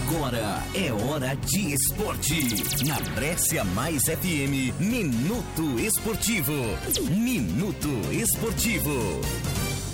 Agora é hora de esporte. Na Brescia Mais FM, Minuto Esportivo. Minuto Esportivo.